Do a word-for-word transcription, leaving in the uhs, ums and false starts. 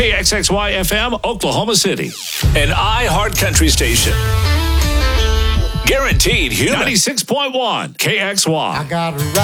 K X X Y F M, Oklahoma City. An iHeart Country station. Guaranteed human. ninety-six point one K X Y. I got a